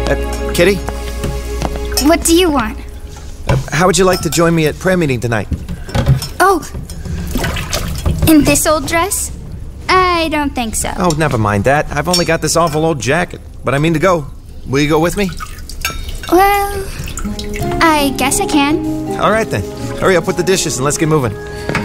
Kitty? What do you want? How would you like to join me at prayer meeting tonight? Oh, in this old dress? I don't think so. Oh, never mind that. I've only got this awful old jacket, but I mean to go. Will you go with me? Well, I guess I can. All right then. Hurry up with the dishes and let's get moving.